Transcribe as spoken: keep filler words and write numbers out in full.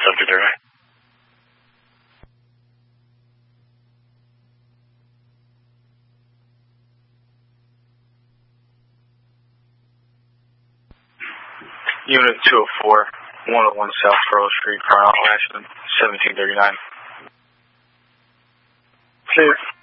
subject area. Unit two oh four, one oh one South Furlow Street, Carlisle, Ashland, seventeen thirty-nine. Chief.